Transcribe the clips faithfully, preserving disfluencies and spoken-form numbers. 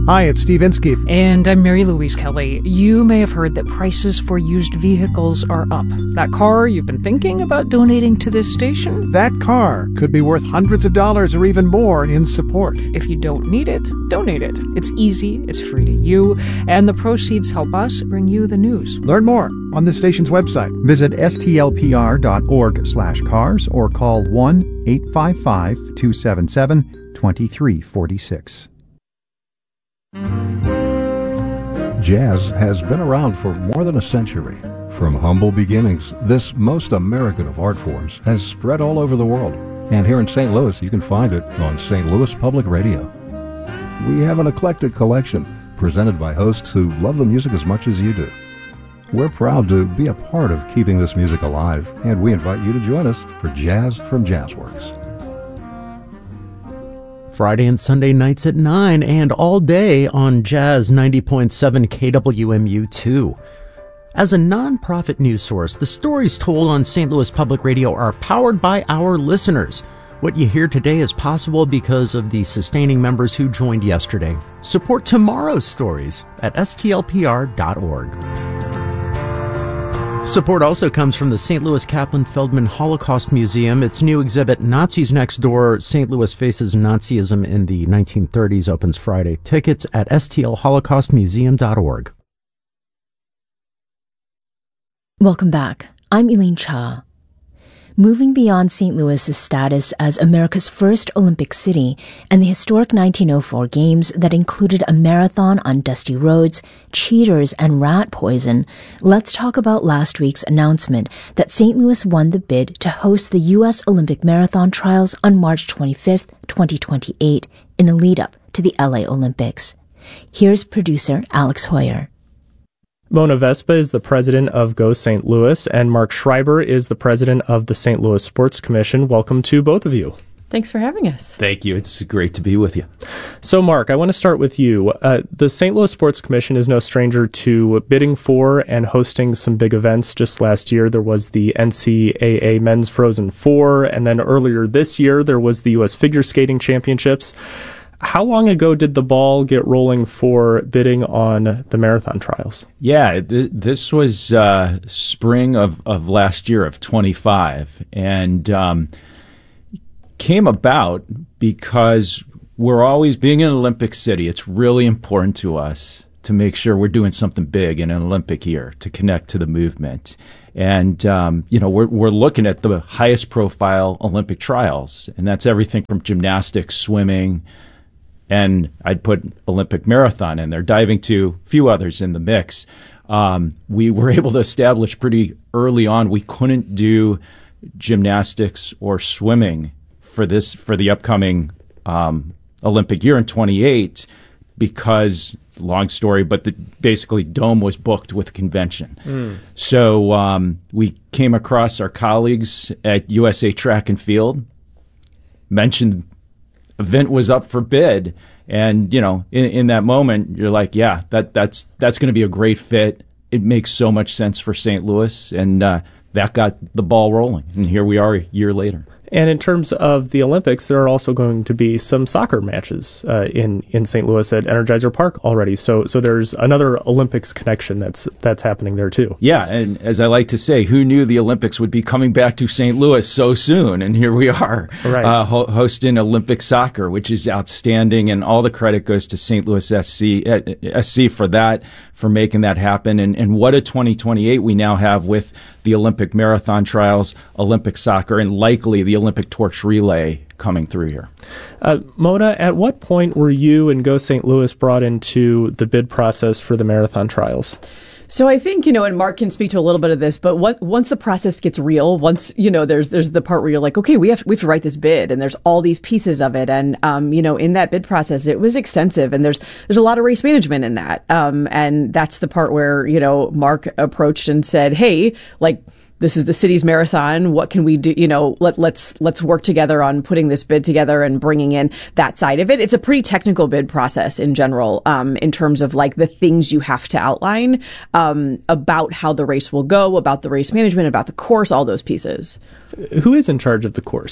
Hi, it's Steve Inskeep. And I'm Mary Louise Kelly. You may have heard that prices for used vehicles are up. That car you've been thinking about donating to this station? That car could be worth hundreds of dollars or even more in support. If you don't need it, donate it. It's easy, it's free to you, and the proceeds help us bring you the news. Learn more on the station's website. Visit stlpr.org slash cars or call one eight five five, two seven seven, two three four six. Jazz has been around for more than a century. From humble beginnings, this most American of art forms has spread all over the world. And here in Saint Louis, you can find it on Saint Louis Public Radio. We have an eclectic collection presented by hosts who love the music as much as you do. We're proud to be a part of keeping this music alive, and we invite you to join us for Jazz from Jazzworks. Friday and Sunday nights at nine and all day on Jazz ninety point seven K W M U two. As a nonprofit news source, the stories told on Saint Louis Public Radio are powered by our listeners. What you hear today is possible because of the sustaining members who joined yesterday. Support tomorrow's stories at S T L P R dot org. Support also comes from the Saint Louis Kaplan Feldman Holocaust Museum. Its new exhibit, Nazis Next Door, Saint Louis Faces Nazism in the nineteen thirties, opens Friday. Tickets at S T L holocaust museum dot org. Welcome back. I'm Elaine Cha. Moving beyond Saint Louis's status as America's first Olympic city and the historic nineteen oh four Games that included a marathon on dusty roads, cheaters, and rat poison, let's talk about last week's announcement that Saint Louis won the bid to host the U S Olympic Marathon Trials on March twenty-fifth, twenty twenty-eight, in the lead-up to the L A Olympics. Here's producer Alex Hoyer. Mona Vespa is the president of Go Saint Louis, and Mark Schreiber is the president of the Saint Louis Sports Commission. Welcome to both of you. Thanks for having us. Thank you. It's great to be with you. So, Mark, I want to start with you. Uh, the Saint Louis Sports Commission is no stranger to bidding for and hosting some big events. Just last year, there was the N C A A Men's Frozen Four, and then earlier this year, there was the U S Figure Skating Championships. How long ago did the ball get rolling for bidding on the marathon trials? Yeah, th- this was uh, spring of, of last year of twenty-five, and um, came about because we're always, being an Olympic city, it's really important to us to make sure we're doing something big in an Olympic year to connect to the movement. And, um, you know, we're, we're looking at the highest profile Olympic trials, and that's everything from gymnastics, swimming, and I'd put Olympic marathon in there, diving to a few others in the mix. Um, we were able to establish pretty early on we couldn't do gymnastics or swimming for this for the upcoming um, Olympic year in twenty-eight because, long story, but the, basically Dome was booked with convention. Mm. So um, we came across our colleagues at U S A Track and Field, mentioned event was up for bid, and you know, in, in that moment, you're like, yeah, that that's that's going to be a great fit. It makes so much sense for Saint Louis, and uh, that got the ball rolling. And here we are a year later. And in terms of the Olympics, there are also going to be some soccer matches uh, in in Saint Louis at Energizer Park already. So so there's another Olympics connection that's that's happening there too. Yeah, and as I like to say, who knew the Olympics would be coming back to Saint Louis so soon? And here we are, right. uh, ho- hosting Olympic soccer, which is outstanding, and all the credit goes to Saint Louis S C uh, S C for that, for making that happen. And and what a twenty twenty-eight we now have with the Olympic marathon trials, Olympic soccer, and likely the Olympic torch relay coming through here. Uh, Mona, at what point were you and Go Saint Louis brought into the bid process for the marathon trials? So I think, you know, and Mark can speak to a little bit of this, but what, once the process gets real, once, you know, there's there's the part where you're like, okay, we have to, we have to write this bid, and there's all these pieces of it. And, um, you know, in that bid process, it was extensive, and there's there's a lot of race management in that. Um, and that's the part where, you know, Mark approached and said, hey, like, this is the city's marathon. What can we do? You know, let, let's let's work together on putting this bid together and bringing in that side of it. It's a pretty technical bid process in general, um, in terms of like the things you have to outline um, about how the race will go, about the race management, about the course, all those pieces. Who is in charge of the course?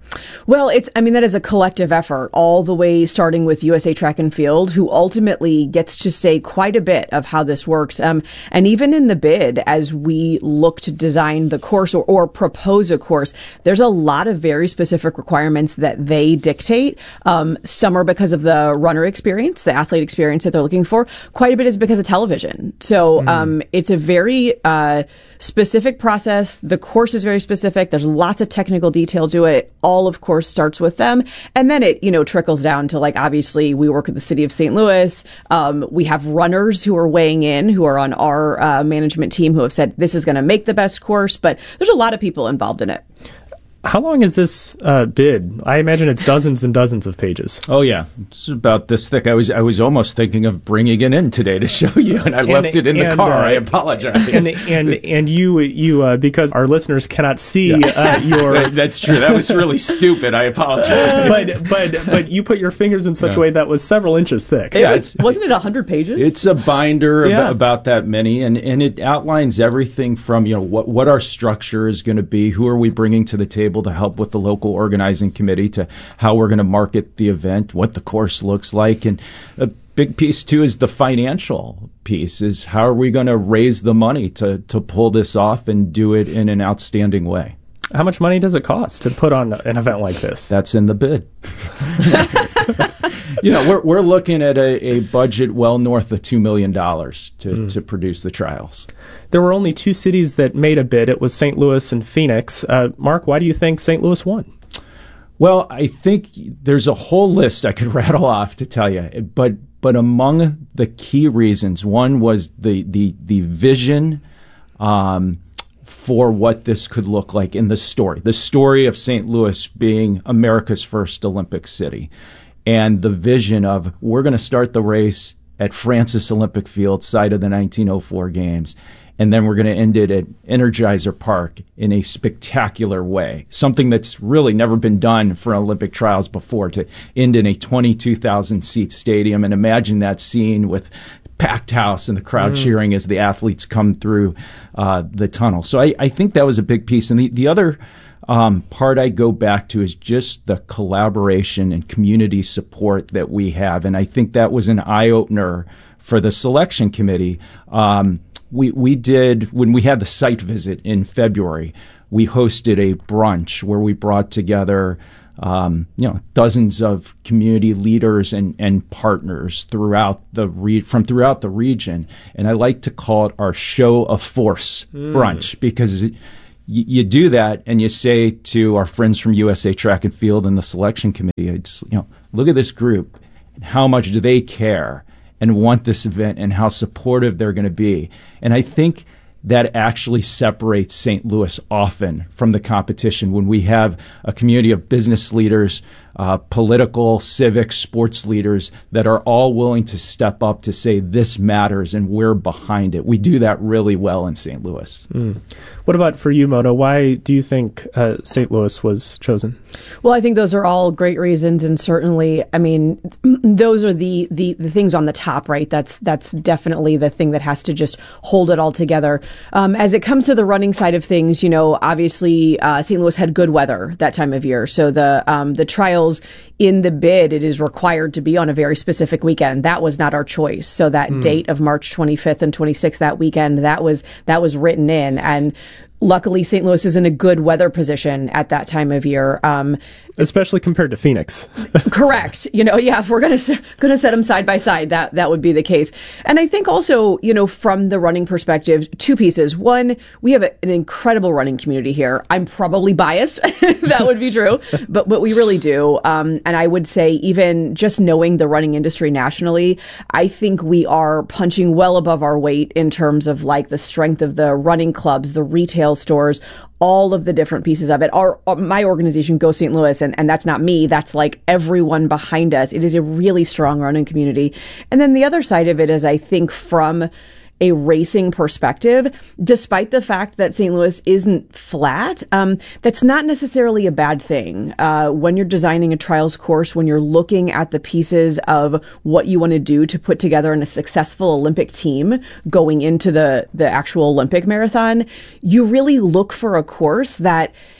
Well, it's, I mean, that is a collective effort, all the way starting with U S A Track and Field, who ultimately gets to say quite a bit of how this works. Um, and even in the bid, as we look to design the course or, or propose a course, there's a lot of very specific requirements that they dictate. Um, some are because of the runner experience, the athlete experience that they're looking for. Quite a bit is because of television. So, mm. um, it's a very, uh, specific process. The course is very specific. There's lots of technical detail to it. All, of course, starts with them. And then it, you know, trickles down to, like, obviously we work with the city of Saint Louis. Um, we have runners who are weighing in, who are on our uh, management team, who have said this is going to make the best course. But there's a lot of people involved in it. How long is this uh, bid? I imagine it's dozens and dozens of pages. Oh yeah, it's about this thick. I was I was almost thinking of bringing it in today to show you, and I and, left it in and, the car. Uh, I apologize. And and and you you uh, because our listeners cannot see yeah. uh, your. That's true. That was really stupid. I apologize. But but but you put your fingers in such yeah. a way that was several inches thick. It yeah, was, wasn't it a hundred pages? It's a binder yeah. of, about that many, and and it outlines everything from, you know, what what our structure is going to be, who are we bringing to the table to help with the local organizing committee, to how we're going to market the event, what the course looks like. And a big piece too is the financial piece, is how are we going to raise the money to to pull this off and do it in an outstanding way. How much money does it cost to put on an event like this? That's in the bid. You know, we're we're looking at a, a budget well north of two million dollars to, mm. to produce the trials. There were only two cities that made a bid. It was Saint Louis and Phoenix. Uh, Mark, why do you think Saint Louis won? Well, I think there's a whole list I could rattle off to tell you, but but among the key reasons, one was the the the vision um, for what this could look like in the story, the story of Saint Louis being America's first Olympic city, and the vision of we're going to start the race at Francis Olympic Field, site of the nineteen oh four Games, and then we're going to end it at Energizer Park in a spectacular way, something that's really never been done for Olympic trials before, to end in a twenty-two thousand seat stadium. And imagine that scene with packed house and the crowd mm. cheering as the athletes come through uh, the tunnel. So I, I think that was a big piece. And the, the other um, part I go back to is just the collaboration and community support that we have. And I think that was an eye-opener for the selection committee. Um, We we did, when we had the site visit in February, we hosted a brunch where we brought together um, you know dozens of community leaders and, and partners throughout the re- from throughout the region, and I like to call it our show of force mm. brunch, because it, you, you do that and you say to our friends from U S A Track and Field and the selection committee, I just, you know, look at this group and how much do they care and want this event and how supportive they're going to be. And I think that actually separates Saint Louis often from the competition when we have a community of business leaders, uh, political, civic, sports leaders that are all willing to step up to say this matters and we're behind it. We do that really well in Saint Louis. Mm. What about for you, Mona? Why do you think uh, Saint Louis was chosen? Well, I think those are all great reasons, and certainly, I mean, those are the, the, the things on the top, right? That's that's definitely the thing that has to just hold it all together. Um, as it comes to the running side of things, you know, obviously uh, Saint Louis had good weather that time of year, so the um, the trials in the bid, it is required to be on a very specific weekend. That was not our choice. So that mm. date of March twenty-fifth and twenty-sixth, that weekend, that was that was written in. And luckily, Saint Louis is in a good weather position at that time of year. Um, Especially compared to Phoenix. Correct. You know, yeah, if we're going to going to set them side by side, that that would be the case. And I think also, you know, from the running perspective, two pieces. One, we have a, an incredible running community here. I'm probably biased. That would be true. But, but we really do. Um, and I would say even just knowing the running industry nationally, I think we are punching well above our weight in terms of like the strength of the running clubs, the retail stores, all of the different pieces of it. Our, my organization, Go Saint Louis, and, and that's not me, that's like everyone behind us. It is a really strong running community. And then the other side of it is, I think, from a racing perspective, despite the fact that Saint Louis isn't flat, um, that's not necessarily a bad thing. Uh, when you're designing a trials course, when you're looking at the pieces of what you want to do to put together in a successful Olympic team going into the, the actual Olympic marathon, you really look for a course that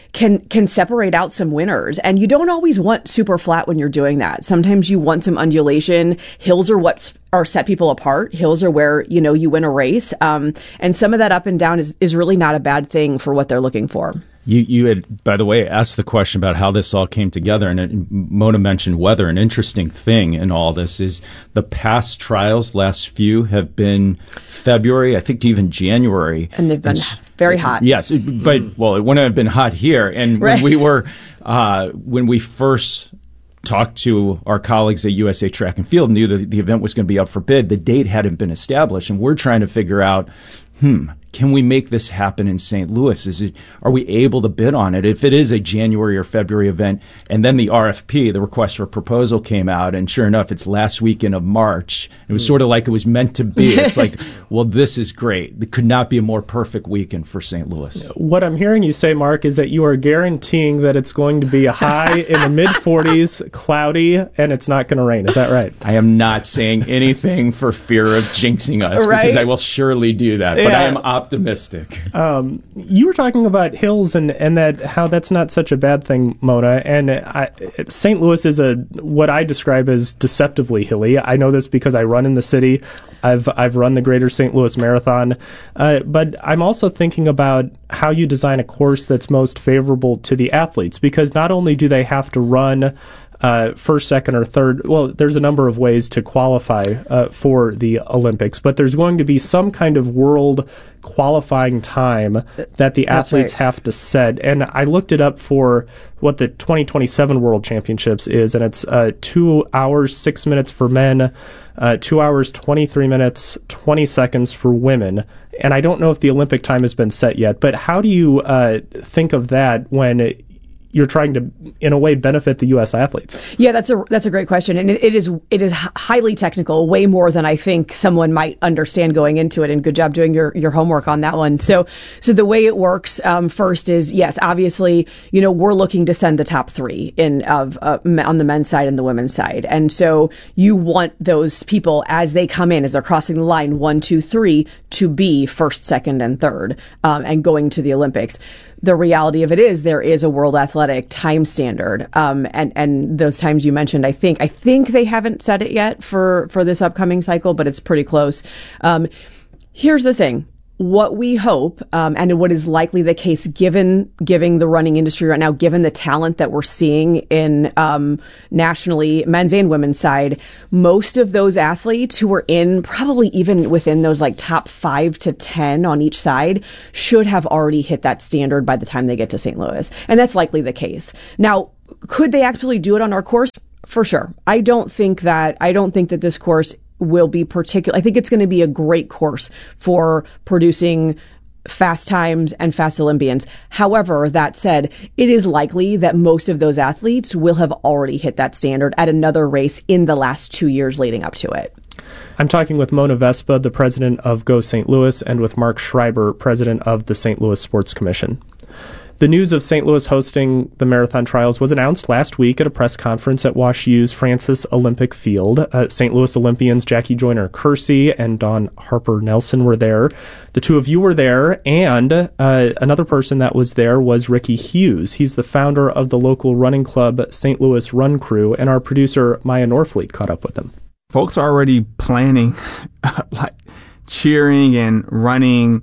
can can separate out some winners. And you don't always want super flat when you're doing that. Sometimes you want some undulation. Hills are what are set people apart. Hills are where, you know, you win a race. Um, and some of that up and down is, is really not a bad thing for what they're looking for. You, you had, by the way, asked the question about how this all came together, and it, Mona mentioned weather. An interesting thing in all this is the past trials, last few, have been February, I think even January. And they've been and, very hot. Yes, but, well, it wouldn't have been hot here. And right. when we were, uh, when we first talked to our colleagues at U S A Track and Field, knew that the event was going to be up for bid, the date hadn't been established, and we're trying to figure out, hmm, can we make this happen in Saint Louis? Is it, are we able to bid on it? If it is a January or February event, and then the R F P, the request for proposal, came out, and sure enough, it's last weekend of March. It was sort of like it was meant to be. It's like, well, this is great. It could not be a more perfect weekend for Saint Louis. What I'm hearing you say, Mark, is that you are guaranteeing that it's going to be a high in the mid forties, cloudy, and it's not going to rain. Is that right? I am not saying anything for fear of jinxing us, right? Because I will surely do that. But Yeah. I am optimistic. Um, you were talking about hills and, and that how that's not such a bad thing, Mona. And I, Saint Louis is a what I describe as deceptively hilly. I know this because I run in the city. I've I've run the Greater Saint Louis Marathon. Uh, but I'm also thinking about how you design a course that's most favorable to the athletes, because not only do they have to run Uh, first, second, or third. Well, there's a number of ways to qualify uh, for the Olympics, but there's going to be some kind of world qualifying time that the That's athletes right. have to set. And I looked it up for what the twenty twenty-seven World Championships is, and it's uh, two hours, six minutes for men, uh, two hours, twenty-three minutes, twenty seconds for women. And I don't know if the Olympic time has been set yet, but how do you uh, think of that when it, you're trying to, in a way, benefit the U S athletes? Yeah, that's a that's a great question, and it, it is it is highly technical, way more than I think someone might understand going into it. And good job doing your, your homework on that one. So so the way it works, um, first is yes, obviously, you know, we're looking to send the top three in of uh, on the men's side and the women's side, and so you want those people as they come in, as they're crossing the line, one, two, three, to be first, second, and third, um, and going to the Olympics. The reality of it is there is a World Athletic time standard, um, and and those times you mentioned, I think I think they haven't set it yet for for this upcoming cycle, but it's pretty close. Um, here's the thing. What we hope, um, and what is likely the case given, given the running industry right now, given the talent that we're seeing in, um, nationally, men's and women's side, most of those athletes who are in, probably even within those like top five to ten on each side, should have already hit that standard by the time they get to Saint Louis. And that's likely the case. Now, could they actually do it on our course? For sure. I don't think that, I don't think that this course will be particular. I think it's going to be a great course for producing fast times and fast Olympians. However, that said, it is likely that most of those athletes will have already hit that standard at another race in the last two years leading up to it. I'm talking with Mona Vespa, the president of Go Saint Louis, and with Mark Schreiber, president of the Saint Louis Sports Commission. The news of Saint Louis hosting the marathon trials was announced last week at a press conference at Wash U's Francis Olympic Field. Uh, Saint Louis Olympians Jackie Joyner-Kersee and Dawn Harper Nelson were there. The two of you were there, and uh, another person that was there was Ricky Hughes. He's the founder of the local running club Saint Louis Run Crew, and our producer Maya Norfleet caught up with him. Folks are already planning, like cheering and running.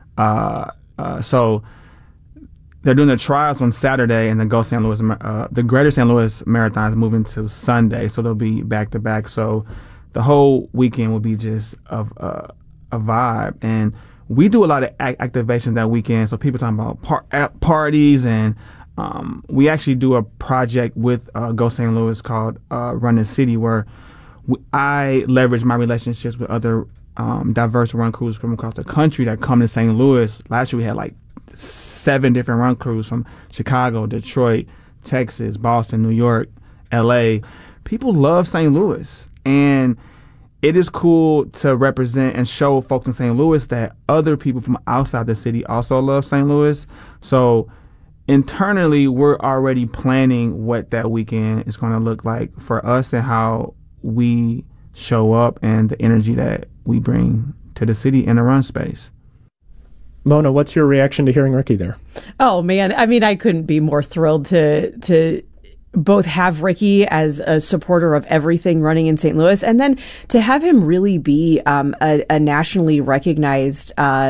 Uh, uh, so they're doing the trials on Saturday, and the Go Saint Louis, uh, the Greater Saint Louis Marathon is moving to Sunday, so they'll be back to back. So the whole weekend will be just a, a, a vibe, and we do a lot of act- activations that weekend. So people talking about par- parties, and um, we actually do a project with uh, Go Saint Louis called uh, Run the City, where we, I leverage my relationships with other um, diverse run crews from across the country that come to Saint Louis. Last year we had like seven different run crews from Chicago, Detroit, Texas, Boston, New York, L A. People love Saint Louis, and it is cool to represent and show folks in Saint Louis that other people from outside the city also love Saint Louis. So internally, we're already planning what that weekend is going to look like for us and how we show up and the energy that we bring to the city in the run space. Mona, what's your reaction to hearing Ricky there? Oh man, I mean, I couldn't be more thrilled to to both have Ricky as a supporter of everything running in Saint Louis, and then to have him really be um, a, a nationally recognized uh,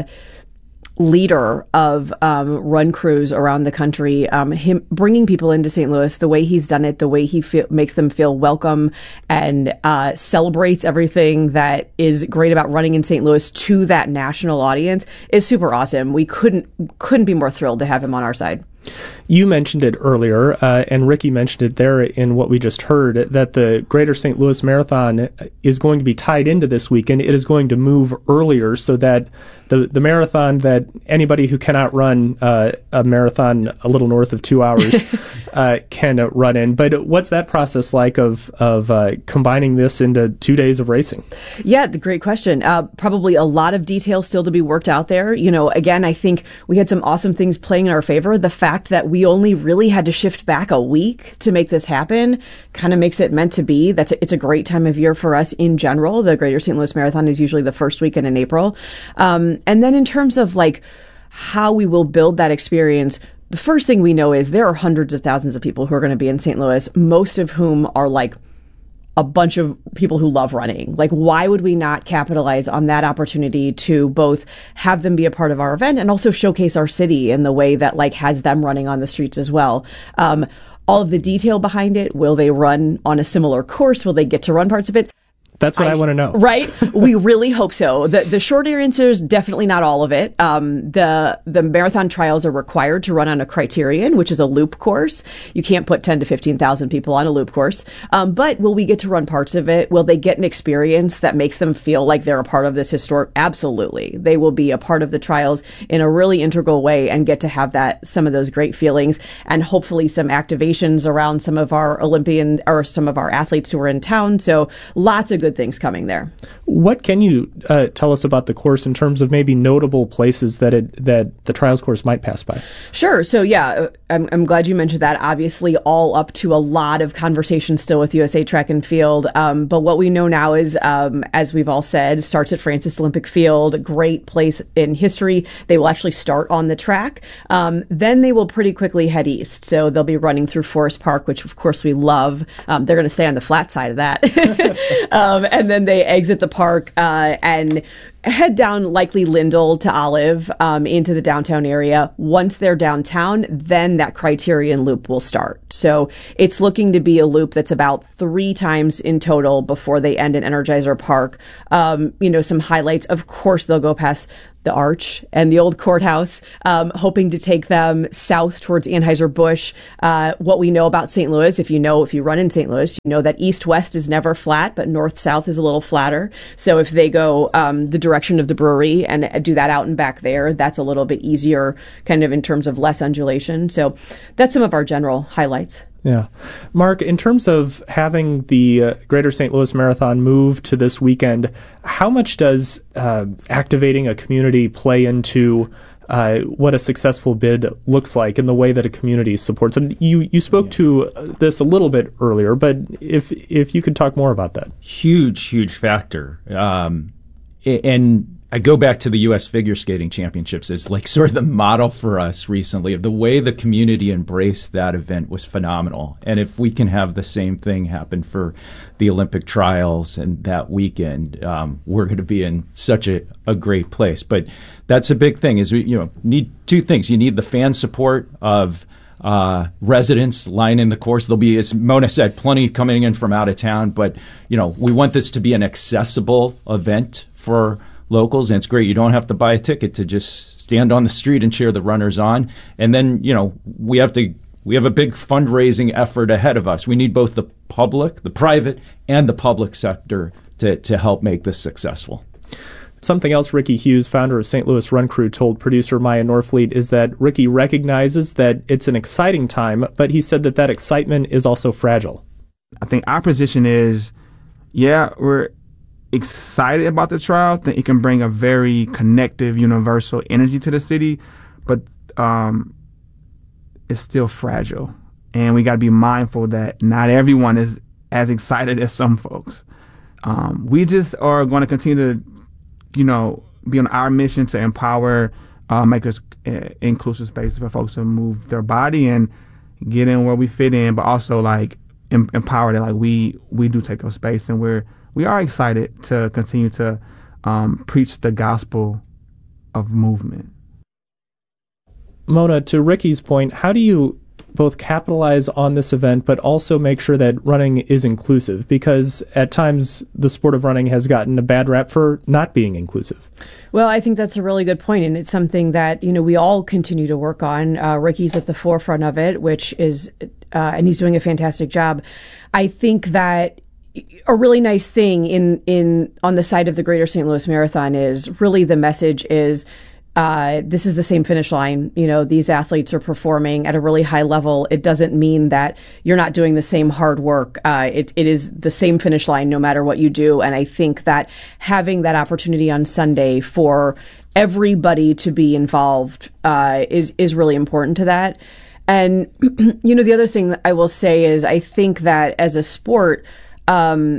leader of um, run crews around the country. Um, him bringing people into Saint Louis, the way he's done it, the way he feel, makes them feel welcome, and uh, celebrates everything that is great about running in Saint Louis to that national audience is super awesome. We couldn't couldn't be more thrilled to have him on our side. You mentioned it earlier, uh, and Ricky mentioned it there in what we just heard, that the Greater Saint Louis Marathon is going to be tied into this weekend. It is going to move earlier so that the, the marathon that anybody who cannot run uh, a marathon a little north of two hours uh, can run in. But what's that process like of, of uh, combining this into two days of racing? Yeah, the great question. Uh, probably a lot of details still to be worked out there. You know, again, I think we had some awesome things playing in our favor. The fact that we only really had to shift back a week to make this happen kind of makes it meant to be. That's a, it's a great time of year for us in general. The Greater Saint Louis Marathon is usually the first weekend in April. Um, and then in terms of like how we will build that experience, the first thing we know is there are hundreds of thousands of people who are going to be in Saint Louis, most of whom are like a bunch of people who love running. Like, why would we not capitalize on that opportunity to both have them be a part of our event and also showcase our city in the way that like has them running on the streets as well? Um, all of the detail behind it. Will they run on a similar course? Will they get to run parts of it? That's what I, I want to know. Right? We really hope so. The the short answer is definitely not all of it. Um, the the marathon trials are required to run on a criterion, which is a loop course. You can't put ten to fifteen thousand people on a loop course. Um, but will we get to run parts of it? Will they get an experience that makes them feel like they're a part of this historic? Absolutely. They will be a part of the trials in a really integral way and get to have that, some of those great feelings, and hopefully some activations around some of our Olympian or some of our athletes who are in town. So lots of good things coming there. What can you uh, tell us about the course in terms of maybe notable places that it that the trials course might pass by? Sure. So yeah, I'm, I'm glad you mentioned that. Obviously, all up to a lot of conversation still with U S A Track and Field. Um, but what we know now is, um, as we've all said, starts at Francis Olympic Field, a great place in history. They will actually start on the track. Um, then they will pretty quickly head east. So they'll be running through Forest Park, which of course we love. Um, they're going to stay on the flat side of that. um, and then they exit the park uh, and head down likely Lindell to Olive um, into the downtown area. Once they're downtown, then that Criterion loop will start. So it's looking to be a loop that's about three times in total before they end in Energizer Park. Um, you know, some highlights. Of course, they'll go past the Arch and the old courthouse, um, hoping to take them south towards Anheuser-Busch. Uh, what we know about Saint Louis, if you know, if you run in Saint Louis, you know that east-west is never flat, but north-south is a little flatter. So if they go um, the direction of the brewery and do that out and back there, that's a little bit easier kind of in terms of less undulation. So that's some of our general highlights. Yeah. Mark, in terms of having the uh, Greater Saint Louis Marathon move to this weekend, how much does uh, activating a community play into uh, what a successful bid looks like in the way that a community supports? And you, you spoke yeah. to this a little bit earlier, but if if you could talk more about that. Huge, huge factor. Um, and I go back to the U S Figure Skating Championships as like sort of the model for us recently of the way the community embraced that event was phenomenal. And if we can have the same thing happen for the Olympic trials and that weekend, um, we're going to be in such a, a great place. But that's a big thing is we, you know, need two things. You need the fan support of Uh, residents lining the course. There'll be, as Mona said, plenty coming in from out of town. But, you know, we want this to be an accessible event for locals, and it's great. You don't have to buy a ticket to just stand on the street and cheer the runners on. And then, you know, we have to we have a big fundraising effort ahead of us. We need both the public, the private, and the public sector to, to help make this successful. Something else Ricky Hughes, founder of Saint Louis Run Crew, told producer Maya Norfleet is that Ricky recognizes that it's an exciting time, but he said that that excitement is also fragile. I think our position is, yeah, we're excited about the trial. I think it can bring a very connective, universal energy to the city, but um, it's still fragile. And we got to be mindful that not everyone is as excited as some folks. Um, we just are going to continue to, you know, be on our mission to empower uh, make us uh, inclusive spaces for folks to move their body and get in where we fit in, but also like em- empower that like we we do take up space, and we're we are excited to continue to um, preach the gospel of movement. Mona, to Ricky's point, how do you both capitalize on this event, but also make sure that running is inclusive? Because at times the sport of running has gotten a bad rap for not being inclusive. Well, I think that's a really good point, and it's something that, you know, we all continue to work on. Uh, Ricky's at the forefront of it, which is, uh, and he's doing a fantastic job. I think that a really nice thing in, in on the side of the Greater Saint Louis Marathon is really the message is, Uh, this is the same finish line. You know, these athletes are performing at a really high level. It doesn't mean that you're not doing the same hard work. Uh, it, it is the same finish line no matter what you do. And I think that having that opportunity on Sunday for everybody to be involved uh, is is really important to that. And, you know, the other thing that I will say is I think that as a sport, um,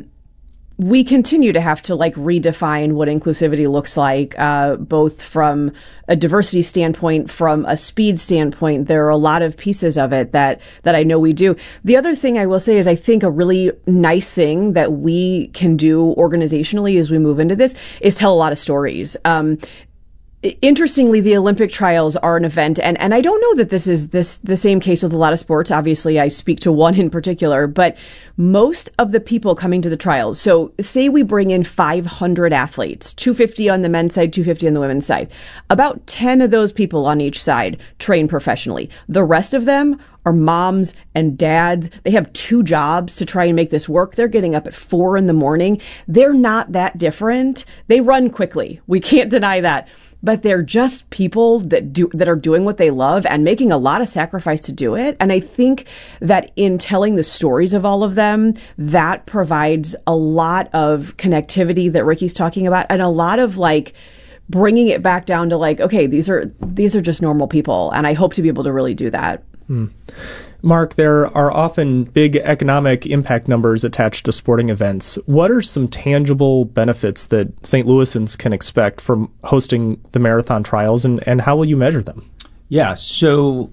we continue to have to like redefine what inclusivity looks like, uh, both from a diversity standpoint, from a speed standpoint. There are a lot of pieces of it that, that I know we do. The other thing I will say is I think a really nice thing that we can do organizationally as we move into this is tell a lot of stories. Um, Interestingly, the Olympic trials are an event, and, and I don't know that this is this the same case with a lot of sports. Obviously, I speak to one in particular, but most of the people coming to the trials, so say we bring in five hundred athletes, two hundred fifty on the men's side, two hundred fifty on the women's side. About ten of those people on each side train professionally. The rest of them are moms and dads. They have two jobs to try and make this work. They're getting up at four in the morning. They're not that different. They run quickly. We can't deny that. But they're just people that do that are doing what they love and making a lot of sacrifice to do it. And I think that in telling the stories of all of them, that provides a lot of connectivity that Ricky's talking about, and a lot of like bringing it back down to like, okay, these are these are just normal people, and I hope to be able to really do that. Hmm. Mark, there are often big economic impact numbers attached to sporting events. What are some tangible benefits that Saint Louisans can expect from hosting the marathon trials, and, and how will you measure them? Yeah, so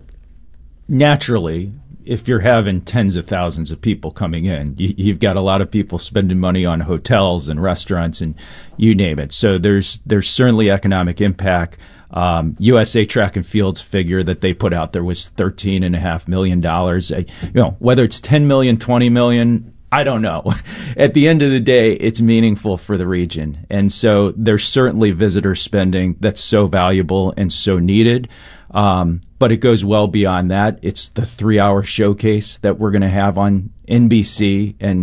naturally, if you're having tens of thousands of people coming in, you, you've got a lot of people spending money on hotels and restaurants and you name it. So there's there's certainly economic impact. Um, U S A Track and Field's figure that they put out there was thirteen and a half million dollars. You know, whether it's ten million, twenty million, I don't know. At the end of the day, it's meaningful for the region. And so there's certainly visitor spending that's so valuable and so needed. Um, but it goes well beyond that. It's the three hour showcase that we're going to have on N B C and